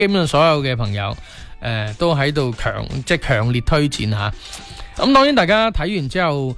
基本上所有嘅朋友都喺度強烈推薦吓。咁當然大家睇完之後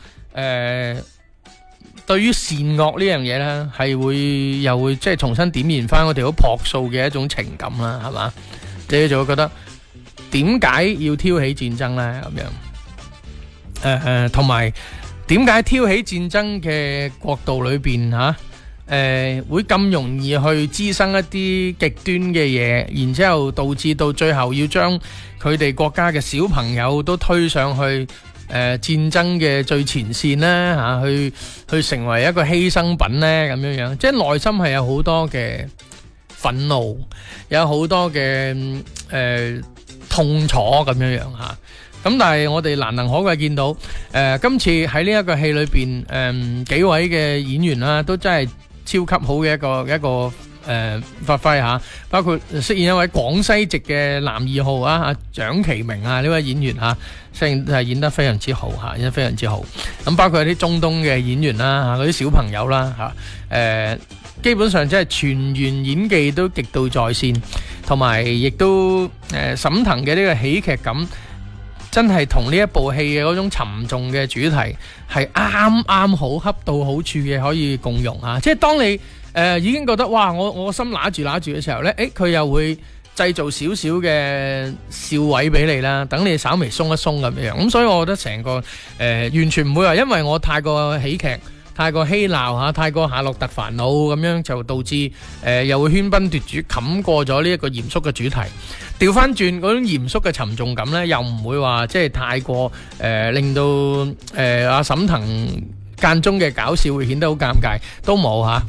對於善惡呢樣嘢呢，又會即係重新點燃翻我哋好樸素嘅一種情感啦，係嘛？你就會覺得點解要挑起戰爭呢？咁樣同埋點解挑起戰爭嘅國度裏邊會咁容易去滋生一啲極端嘅嘢，然之後導致到最後要將佢哋國家嘅小朋友都推上去戰爭嘅最前線呢，去成為一個犧牲品呢，咁樣樣，即係內心係有好多嘅憤怒，有好多嘅痛楚咁樣樣吓。咁但係我哋難能可貴見到今次喺呢一個戲裏邊幾位嘅演員啦，都真係超級好嘅一個發揮吓，包括飾演一位廣西籍嘅男二號阿蔣奇明呢位演員演得非常之好吓，演得非常之好。咁包括啲中東嘅演員啦嗰啲小朋友啦基本上即係全員演技都極度在線，同埋亦都沈騰嘅呢個喜劇感真係同呢一部戲嘅嗰種沉重嘅主題係啱啱好恰到好處嘅，可以共融啊！即係當你已經覺得哇，我心揦住嘅時候呢，佢又會製造少少嘅笑位俾你啦，等你稍微鬆一鬆咁樣。咁所以我覺得成個完全唔會話因為我太過喜劇、太過嬉鬧太過夏洛特煩惱咁樣，就導致又會喧賓奪主，冚過咗呢一個嚴肅嘅主題。調翻轉嗰種嚴肅嘅沉重感呢，又唔會話即係太過令到阿沈騰間中嘅搞笑會顯得好尷尬，都冇吓。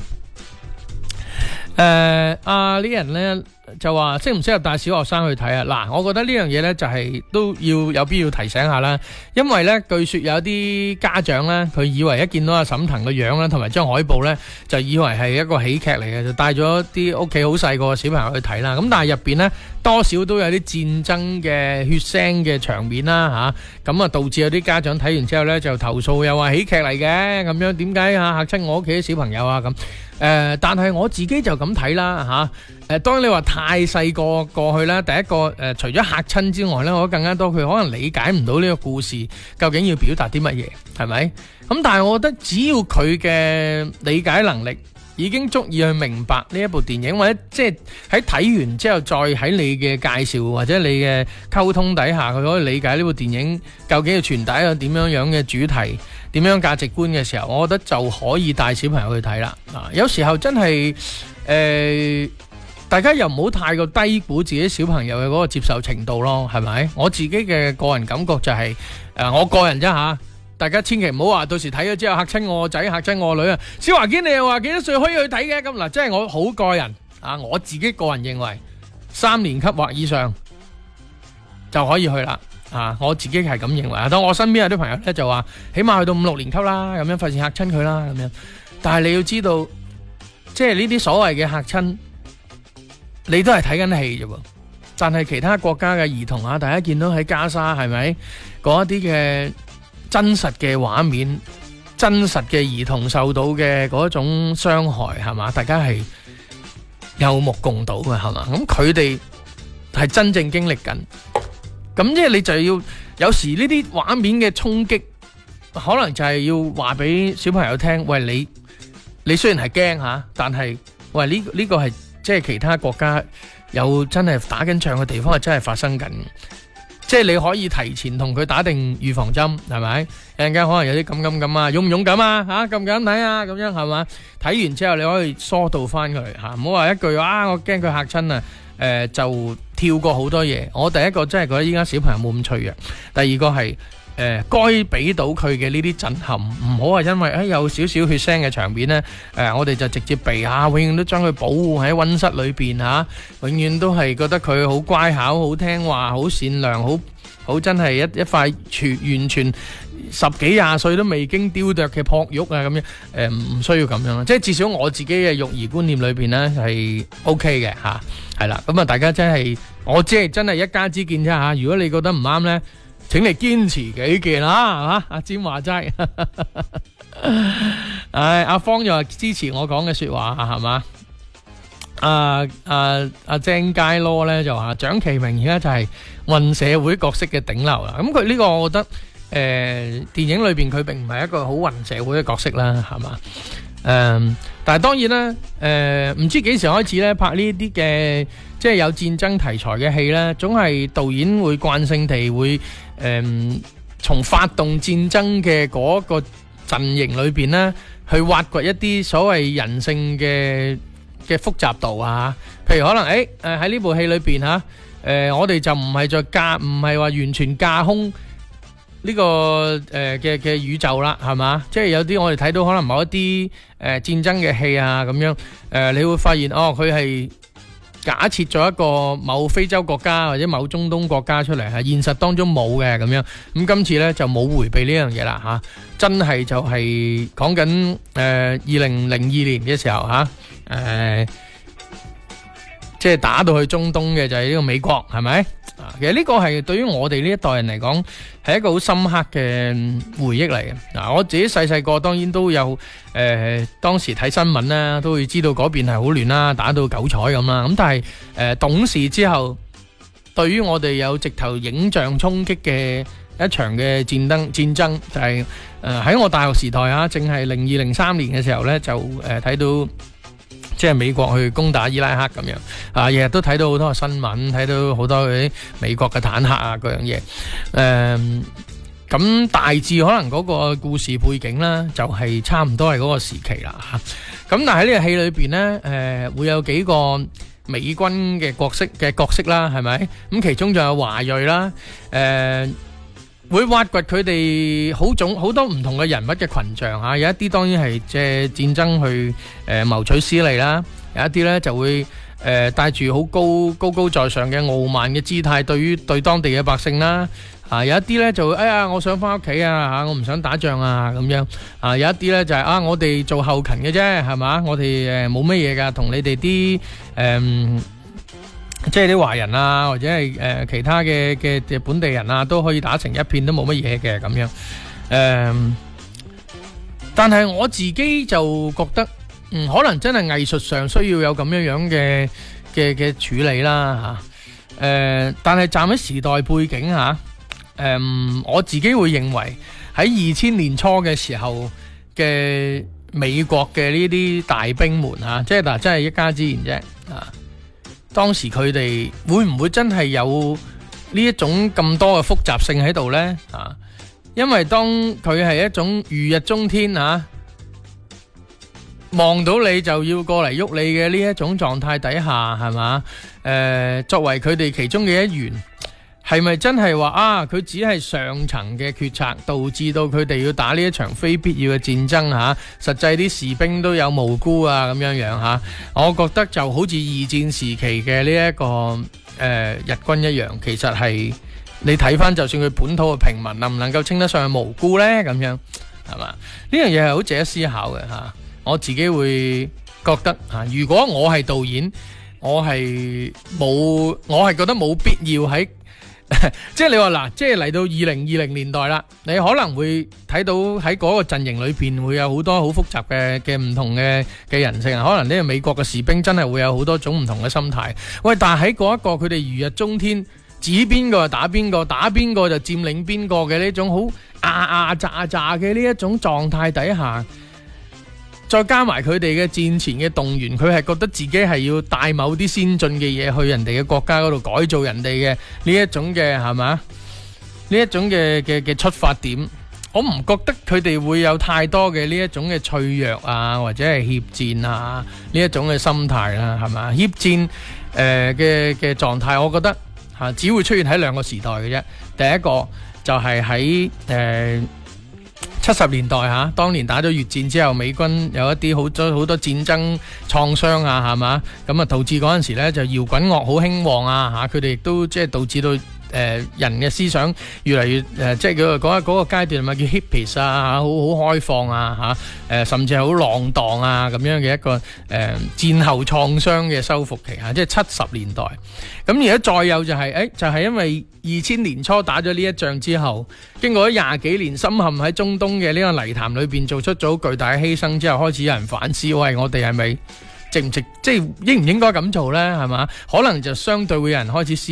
呢人呢就話適唔適合帶小學生去睇啊？嗱，我覺得呢樣嘢呢就係都要有必要提醒下啦，因為呢據說有啲家長呢，佢以為一見到阿沈騰個樣啦，同埋張海報呢，就以為係一個喜劇嚟嘅，就帶咗啲屋企好細個小朋友去睇啦。咁但係入邊呢，多少都有啲戰爭嘅血腥嘅場面啦吓，咁導致有啲家長睇完之後呢，就投訴，又話喜劇嚟嘅，咁樣點解嚇親我屋企啲小朋友啊咁？但係我自己就咁睇啦吓，當然你話太細個過去啦，第一個除咗嚇親之外呢，我更加多佢可能理解唔到呢個故事究竟要表達啲乜嘢，係咪？咁但係我覺得只要佢嘅理解能力已經足以去明白呢一部電影，或者即係喺睇完之後再喺你嘅介紹或者你嘅溝通底下，佢可以理解呢部電影究竟要傳達一個點樣樣嘅主題，點樣價值觀嘅時候，我覺得就可以帶小朋友去睇啦。有時候真係大家又唔好太過低估自己小朋友嘅嗰個接受程度咯，係咪？我自己嘅個人感覺就係我個人啫吓，大家千祈唔好話到時睇咗之後嚇親我仔嚇親我女啊！小華堅你又話幾多歲可以去睇嘅？咁嗱，即係我好個人我自己個人認為3年級或以上就可以去啦。我自己係咁認為。當我身邊有啲朋友咧就話，起碼去到5、6年級啦，咁樣費事嚇親佢啦，咁樣。但係你要知道，即係呢啲所謂嘅嚇親，你都係睇緊戲啫喎。但係其他國家嘅兒童大家見到喺加沙係咪嗰一啲嘅真實嘅畫面，真實嘅兒童受到嘅嗰種傷害係嘛？大家係有目共睹嘅係嘛？咁佢哋係真正經歷緊。咁即係你就要有時呢啲畫面嘅衝擊，可能就係要話俾小朋友聽，喂，你雖然係驚吓，但係喂呢個係即係其他國家有真係打緊仗嘅地方係真係發生緊，即係你可以提前同佢打定預防針，係咪？一陣間可能有啲咁啊，勇唔勇敢啊？敢唔敢睇啊？咁樣係嘛？睇完之後你可以疏導翻佢吓，唔好話一句我驚佢嚇親啊！就跳過好多嘢。我第一個真係覺得依家小朋友冇咁脆弱，第二個係該俾到佢嘅呢啲震撼，唔好話因為有少少血腥嘅場面呢，我哋就直接避下，永遠都將佢保護喺溫室裏邊吓，永遠都係覺得佢好乖巧、好聽話、好善良、好真係一塊完全10幾20歲都未經雕琢嘅璞玉啊咁樣，唔需要咁樣，即係至少我自己嘅育兒觀念裏邊呢係 OK 嘅吓，係啦，咁啊大家真係我只係真係一家之見啫吓，如果你覺得唔啱呢，請你堅持己見啦吓，阿占話齋，阿方又話支持我講嘅說話係嘛？ 鄭佳羅咧就話蔣其明而家就係混社會角色嘅頂流啦。咁佢呢個我覺得電影裏邊佢並唔係一個好混社會嘅角色啦，係嘛？但係當然啦，唔知幾時開始咧拍呢啲嘅即係有戰爭題材嘅戲咧，總係導演會慣性地會從發動戰爭嘅嗰個陣營裏邊咧，去挖掘一啲所謂人性嘅複雜度啊，譬如可能喺呢部戲裏邊吓，我哋就唔係話完全架空呢個嘅宇宙啦，係嘛？即係有啲我哋睇到可能某一啲戰爭嘅戲啊咁樣，你會發現佢係假設咗一個某非洲國家或者某中東國家出嚟，係現實當中冇嘅咁樣。咁今次呢就冇迴避呢樣嘢啦嚇，真係就係講緊2002年嘅時候嚇，即係打到去中東嘅就係呢個美國，係咪？其實呢個係對於我哋呢一代人嚟講係一個好深刻嘅回憶嚟嘅。嗱，我自己細個當然都有當時睇新聞啦，都會知道嗰邊係好亂啦，打到九彩咁啦。咁但係懂事之後，對於我哋有直頭影像衝擊嘅一場嘅戰爭，就係喺我大學時代啊，正係02、03年嘅時候呢，就睇到。即係美國去攻打伊拉克咁樣啊，日日都睇到好多嘅新聞，睇到好多嗰啲美國嘅坦克啊嗰樣嘢。咁大致可能嗰個故事背景啦，就係差唔多係嗰個時期啦嚇。咁但係喺呢個戲裏邊呢，會有幾個美軍嘅角色啦，係咪？咁其中仲有華裔啦，會挖掘佢哋好多唔同嘅人物嘅群像嚇，有一啲當然係借戰爭去謀取私利啦，有一啲咧就會帶住好高在上嘅傲慢嘅姿態對當地嘅百姓啦，有一啲咧就我想翻屋企啊，我唔想打仗啊咁樣，有一啲咧就係我哋做後勤嘅啫，係嘛，我哋冇乜嘢噶，同你哋啲即係啲華人啊，或者係其他嘅本地人啊，都可以打成一片，都冇乜嘢嘅咁樣。但係我自己就覺得，可能真係藝術上需要有咁樣嘅處理啦吓。但係站喺時代背景下，我自己會認為喺2000年初嘅時候嘅美國嘅呢啲大兵們啊，即係嗱，真係一家之言啫啊！當時佢哋會唔會真係有呢一種咁多嘅複雜性喺度呢？因為當佢係一種如日中天望到你就要過嚟喐你嘅呢一種狀態底下，係嘛？作為佢哋其中嘅一員，係咪真係話佢只係上層嘅決策導致到佢哋要打呢一場非必要嘅戰爭吓？實際啲士兵都有無辜啊咁樣吓。我覺得就好似二戰時期嘅呢一個日軍一樣，其實係你睇翻，就算佢本土嘅平民能唔能夠稱得上係無辜呢？咁樣係嘛？呢樣嘢係好值得思考嘅吓。我自己會覺得如果我係導演，我係覺得冇必要喺即係你話嗱，即係嚟到2020年代啦，你可能會睇到喺嗰個陣營裏邊會有好多好複雜嘅唔同嘅人性，可能呢個美國嘅士兵真係會有好多種唔同嘅心態。喂，但係喺嗰一個佢哋如日中天，指邊個就打邊個，打邊個就佔領邊個嘅呢種好炸嘅呢一種狀態底下，再加埋佢哋嘅戰前嘅動員，佢係覺得自己係要帶某啲先進嘅嘢去人哋嘅國家嗰度改造人哋嘅呢一種嘅係嘛？呢一種嘅出發點，我唔覺得佢哋會有太多嘅呢一種嘅脆弱啊，或者係怯戰啊呢一種嘅心態啦，係嘛？怯戰嘅狀態，我覺得只會出現喺兩個時代嘅啫。第一個就係喺70年代當年打咗越戰之後，美軍有一啲好多戰爭創傷啊，係嘛？咁啊導致嗰陣時咧就搖滾樂好興旺啊，佢哋亦都即係導致到人嘅思想越嚟越即係嗰個階段咪叫 hippies 啊，好開放啊甚至係好浪蕩啊咁樣嘅一個戰後創傷嘅修復期即係70年代。咁而家再有就係因為2000年初打咗呢一仗之後，經過咗20幾年深陷喺中東嘅呢個泥潭裏邊，做出咗巨大嘅犧牲之後，開始有人反思，喂，我哋係咪值唔值，即係應唔應該咁做咧？係嘛？可能就相對會有人開始思